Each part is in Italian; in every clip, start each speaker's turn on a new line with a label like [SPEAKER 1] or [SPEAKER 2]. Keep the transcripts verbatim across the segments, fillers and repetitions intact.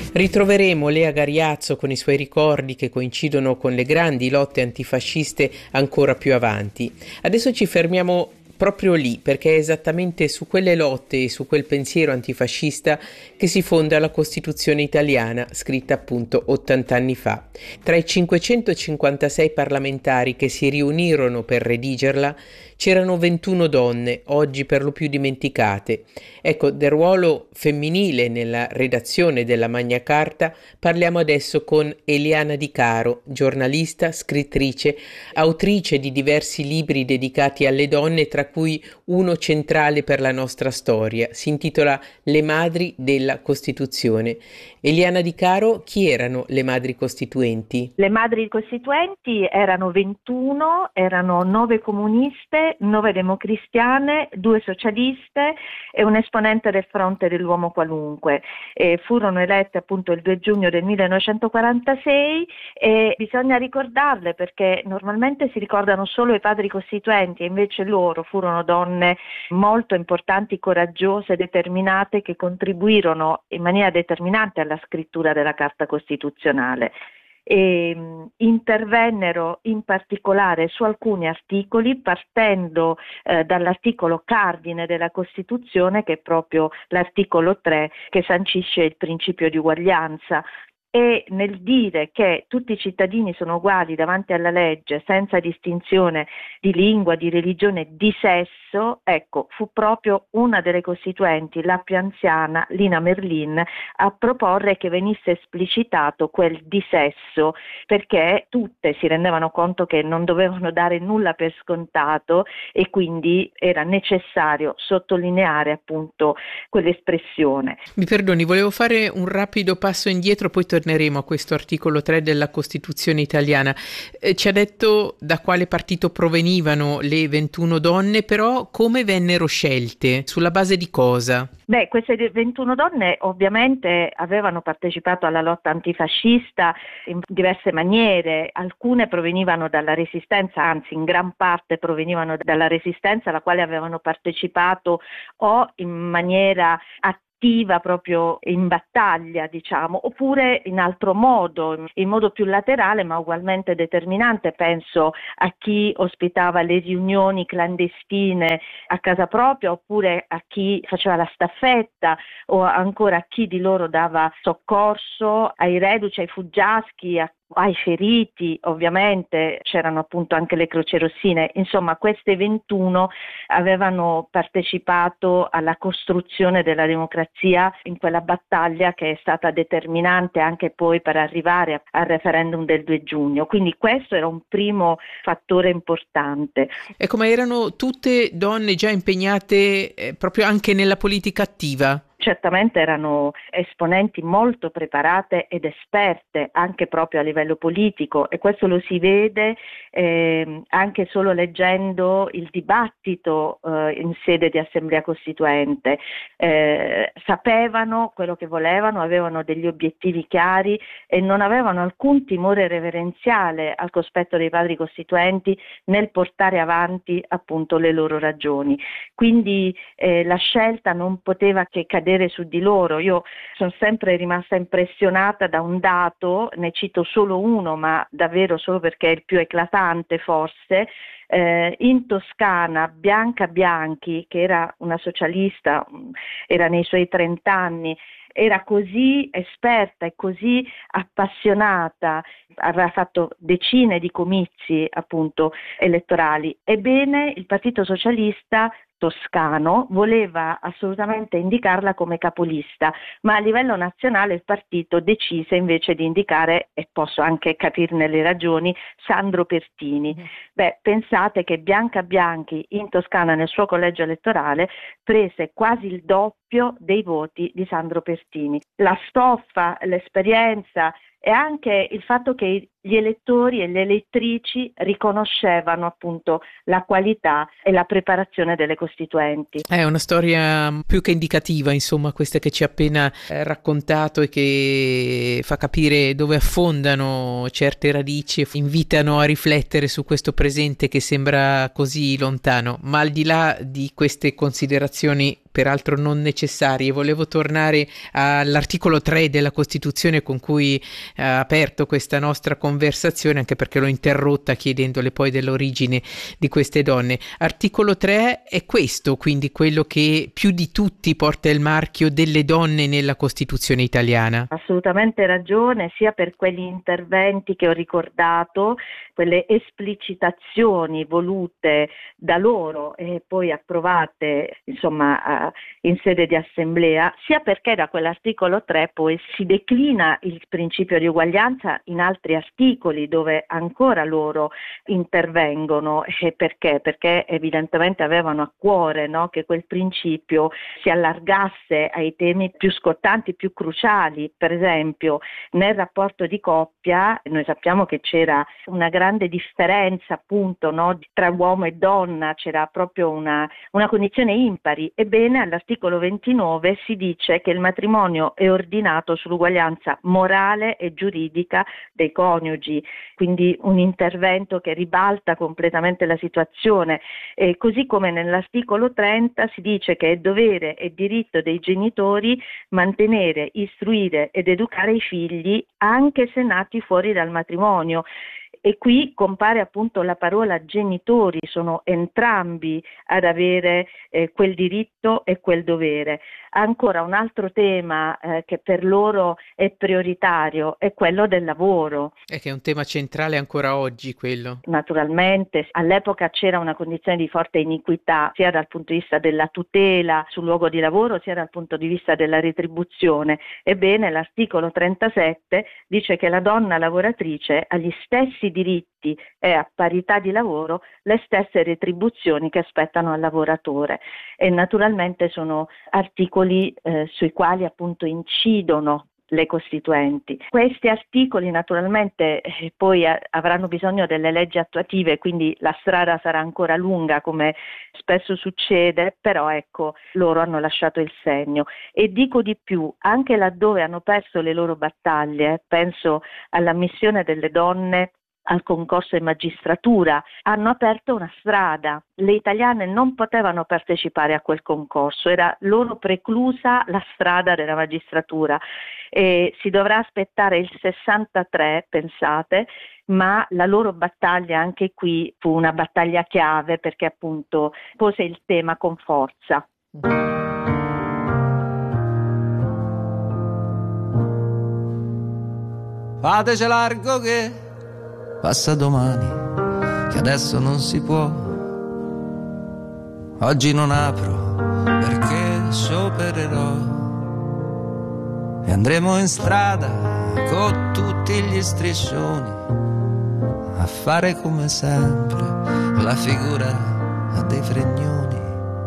[SPEAKER 1] Ritroveremo Lea Gariazzo con i suoi ricordi che coincidono con le grandi lotte antifasciste ancora più avanti. Adesso ci fermiamo proprio lì, perché è esattamente su quelle lotte e su quel pensiero antifascista che si fonda la Costituzione italiana, scritta appunto ottanta anni fa. Tra i cinquecentocinquantasei parlamentari che si riunirono per redigerla c'erano ventuno donne, oggi per lo più dimenticate. Ecco, del ruolo femminile nella redazione della Magna Carta parliamo adesso con Eliana Di Caro, giornalista, scrittrice, autrice di diversi libri dedicati alle donne, tra cui uno centrale per la nostra storia. Si intitola Le madri della Costituzione. Eliana Di Caro, chi erano le madri costituenti?
[SPEAKER 2] Le madri costituenti erano ventuno, erano nove comuniste, nove democristiane, due socialiste e un esponente del Fronte dell'Uomo Qualunque. E furono elette appunto il due giugno del millenovecentoquarantasei e bisogna ricordarle perché normalmente si ricordano solo i padri costituenti e invece loro furono donne molto importanti, coraggiose, determinate che contribuirono in maniera determinante alla scrittura della Carta Costituzionale. E, mh, intervennero in particolare su alcuni articoli partendo eh, dall'articolo cardine della Costituzione, che è proprio l'articolo tre, che sancisce il principio di uguaglianza, e nel dire che tutti i cittadini sono uguali davanti alla legge senza distinzione di lingua, di religione, di sesso, ecco, fu proprio una delle costituenti, la più anziana, Lina Merlin, a proporre che venisse esplicitato quel dissesso, perché tutte si rendevano conto che non dovevano dare nulla per scontato e quindi era necessario sottolineare appunto quell'espressione.
[SPEAKER 1] Mi perdoni, volevo fare un rapido passo indietro, poi torneremo a questo articolo tre della Costituzione italiana. Eh, ci ha detto da quale partito provenivano le ventuno donne, però come vennero scelte? Sulla base di cosa?
[SPEAKER 2] Beh, queste ventuno donne ovviamente avevano partecipato alla lotta antifascista in diverse maniere, alcune provenivano dalla Resistenza, anzi in gran parte provenivano dalla Resistenza alla quale avevano partecipato o in maniera attiva proprio in battaglia, diciamo, oppure in altro modo, in modo più laterale ma ugualmente determinante. Penso a chi ospitava le riunioni clandestine a casa propria, oppure a chi faceva la staffetta, o ancora a chi di loro dava soccorso ai reduci, ai fuggiaschi, a ai feriti. Ovviamente c'erano appunto anche le crocerossine. Insomma, queste ventuno avevano partecipato alla costruzione della democrazia in quella battaglia che è stata determinante anche poi per arrivare al referendum del due giugno. Quindi questo era un primo fattore importante.
[SPEAKER 1] Ecco, ma erano tutte donne già impegnate eh, proprio anche nella politica attiva?
[SPEAKER 2] Certamente erano esponenti molto preparate ed esperte anche proprio a livello politico, e questo lo si vede eh, anche solo leggendo il dibattito eh, in sede di Assemblea Costituente. Eh, sapevano quello che volevano, avevano degli obiettivi chiari e non avevano alcun timore reverenziale al cospetto dei padri costituenti nel portare avanti appunto le loro ragioni. Quindi eh, la scelta non poteva che cadere su di loro. Io sono sempre rimasta impressionata da un dato, ne cito solo uno, ma davvero solo perché è il più eclatante forse. Eh, in Toscana Bianca Bianchi, che era una socialista, era nei suoi trent'anni, era così esperta e così appassionata, aveva fatto decine di comizi appunto elettorali. Ebbene, il Partito Socialista toscano voleva assolutamente indicarla come capolista, ma a livello nazionale il partito decise invece di indicare, e posso anche capirne le ragioni, Sandro Pertini. Beh, pensate che Bianca Bianchi in Toscana nel suo collegio elettorale prese quasi il doppio dei voti di Sandro Pertini. La stoffa, l'esperienza e anche il fatto che gli elettori e le elettrici riconoscevano appunto la qualità e la preparazione delle costituenti.
[SPEAKER 1] È una storia più che indicativa, insomma, questa che ci ha appena eh, raccontato, e che fa capire dove affondano certe radici e invitano a riflettere su questo presente che sembra così lontano. Ma al di là di queste considerazioni peraltro non necessarie. Volevo tornare all'articolo tre della Costituzione con cui ha aperto questa nostra conversazione, anche perché l'ho interrotta chiedendole poi dell'origine di queste donne. Articolo tre è questo, quindi quello che più di tutti porta il marchio delle donne nella Costituzione italiana.
[SPEAKER 2] Assolutamente ragione, sia per quegli interventi che ho ricordato, quelle esplicitazioni volute da loro e poi approvate insomma in sede di assemblea, sia perché da quell'articolo tre poi si declina il principio di uguaglianza in altri articoli dove ancora loro intervengono. E perché? Perché evidentemente avevano a cuore, no, che quel principio si allargasse ai temi più scottanti, più cruciali. Per esempio nel rapporto di coppia noi sappiamo che c'era una grande differenza appunto, no, tra uomo e donna, c'era proprio una, una condizione impari. Ebbene all'articolo ventinove si dice che il matrimonio è ordinato sull'uguaglianza morale e giuridica dei coniugi, quindi un intervento che ribalta completamente la situazione. E così come nell'articolo trenta si dice che è dovere e diritto dei genitori mantenere, istruire ed educare i figli anche se nati fuori dal matrimonio. E qui compare appunto la parola genitori, sono entrambi ad avere eh, quel diritto e quel dovere. Ancora un altro tema eh, che per loro è prioritario è quello del lavoro.
[SPEAKER 1] È che è un tema centrale ancora oggi quello.
[SPEAKER 2] Naturalmente all'epoca c'era una condizione di forte iniquità sia dal punto di vista della tutela sul luogo di lavoro sia dal punto di vista della retribuzione. Ebbene l'articolo trentasette dice che la donna lavoratrice ha gli stessi diritti e a parità di lavoro le stesse retribuzioni che aspettano al lavoratore, e naturalmente sono articoli eh, sui quali appunto incidono le costituenti. Questi articoli naturalmente eh, poi a- avranno bisogno delle leggi attuative, quindi la strada sarà ancora lunga come spesso succede, però ecco, loro hanno lasciato il segno. E dico di più, anche laddove hanno perso le loro battaglie, penso all'ammissione delle donne al concorso in magistratura, hanno aperto una strada. Le italiane non potevano partecipare a quel concorso, era loro preclusa la strada della magistratura e si dovrà aspettare il sessantatré, pensate, ma la loro battaglia anche qui fu una battaglia chiave perché appunto pose il tema con forza.
[SPEAKER 3] Fateci largo che passa domani, che adesso non si può. Oggi non apro perché sciopererò e andremo in strada con tutti gli striscioni a fare come sempre la figura dei fregnoni.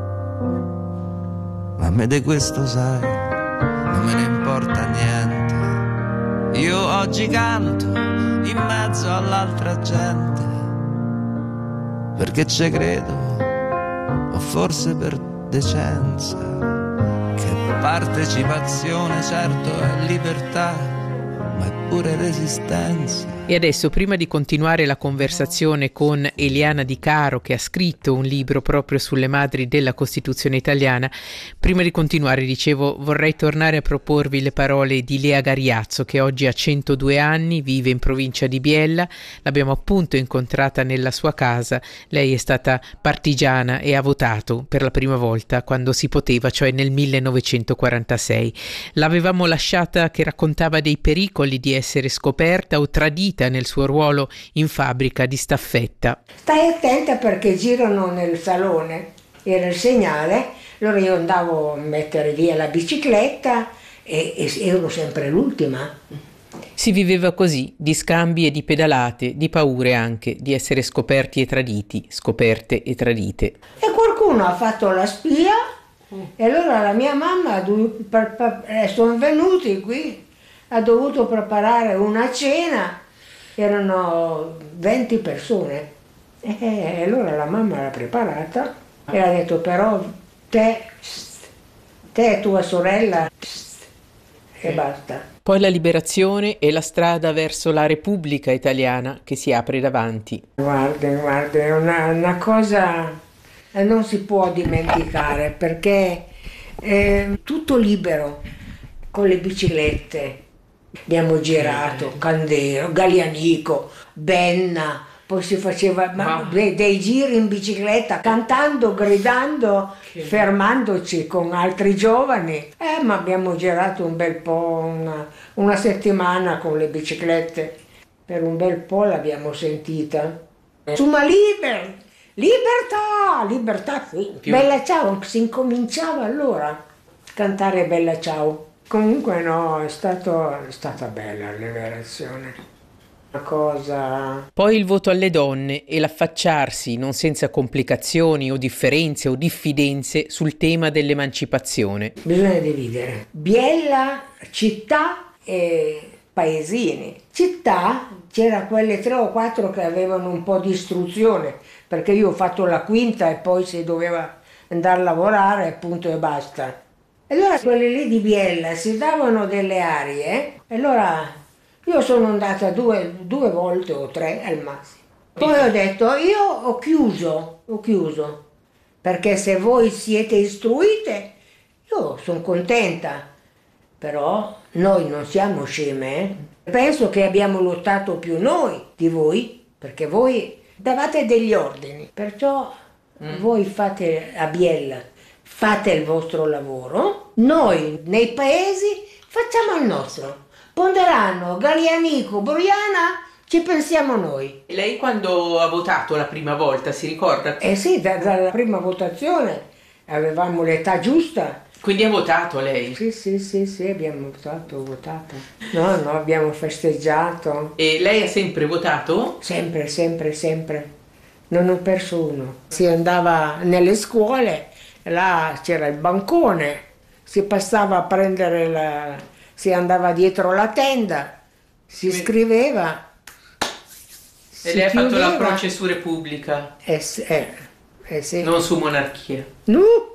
[SPEAKER 3] Ma a me di questo sai, non me ne importa niente. Io oggi canto in mezzo all'altra gente perché ci credo, o forse per decenza, che partecipazione certo è libertà, ma è pure resistenza.
[SPEAKER 1] E adesso, prima di continuare la conversazione con Eliana Di Caro, che ha scritto un libro proprio sulle madri della Costituzione italiana, prima di continuare, dicevo, vorrei tornare a proporvi le parole di Lea Gariazzo, che oggi ha centodue anni, vive in provincia di Biella. L'abbiamo appunto incontrata nella sua casa. Lei è stata partigiana e ha votato per la prima volta quando si poteva, cioè nel millenovecentoquarantasei. L'avevamo lasciata che raccontava dei pericoli di essere scoperta o tradita nel suo ruolo in fabbrica di staffetta.
[SPEAKER 4] Stai attenta perché girano nel salone, era il segnale, allora io andavo a mettere via la bicicletta e, e ero sempre l'ultima.
[SPEAKER 1] Si viveva così, di scambi e di pedalate, di paure anche, di essere scoperti e traditi, scoperte e tradite.
[SPEAKER 4] E qualcuno ha fatto la spia e allora la mia mamma, sono venuti qui, ha dovuto preparare una cena. Erano venti persone e allora la mamma l'ha preparata e ha detto però te, te e tua sorella e basta.
[SPEAKER 1] Poi la liberazione e la strada verso la Repubblica italiana che si apre davanti.
[SPEAKER 4] Guarda, guarda, è una, una cosa che non si può dimenticare perché eh, tutto libero, con le biciclette. Abbiamo girato Candero, Gaglianico, Benna, poi si faceva ma, dei, dei giri in bicicletta, cantando, gridando, che fermandoci con altri giovani. Eh, ma abbiamo girato un bel po', una, una settimana con le biciclette, per un bel po' l'abbiamo sentita. Insomma, liber, libertà, libertà, sì. Più. Bella ciao, si incominciava allora a cantare Bella ciao. Comunque no, è, stato, è stata bella la liberazione, una cosa...
[SPEAKER 1] Poi il voto alle donne e l'affacciarsi, non senza complicazioni o differenze o diffidenze, sul tema dell'emancipazione.
[SPEAKER 4] Bisogna dividere Biella, città e paesini. Città, c'era quelle tre o quattro che avevano un po' di istruzione, perché io ho fatto la quinta e poi si doveva andare a lavorare, appunto, e basta. Allora quelle lì di Biella si davano delle arie, e allora io sono andata due, due volte o tre al massimo. Poi ho detto, io ho chiuso, ho chiuso, perché se voi siete istruite, io sono contenta, però noi non siamo sceme, eh? Penso che abbiamo lottato più noi di voi, perché voi davate degli ordini, perciò mm. voi fate a Biella. Fate il vostro lavoro, noi nei paesi facciamo il nostro. Ponderano, Gaglianico, Buriana, ci pensiamo noi.
[SPEAKER 1] E lei quando ha votato la prima volta, si ricorda?
[SPEAKER 4] Eh sì, da, dalla prima votazione avevamo l'età giusta.
[SPEAKER 1] Quindi ha votato lei?
[SPEAKER 4] Sì, sì, sì, sì, abbiamo votato, ho votato. No, no, abbiamo festeggiato.
[SPEAKER 1] E lei ha sempre votato?
[SPEAKER 4] Sempre, sempre, sempre. Non ho perso uno. Si andava nelle scuole. Là c'era il bancone, si passava a prendere la... si andava dietro la tenda, si scriveva.
[SPEAKER 1] E lei ha fatto la croce su Repubblica?
[SPEAKER 4] Eh, eh, eh sì.
[SPEAKER 1] Non su monarchia?
[SPEAKER 4] No.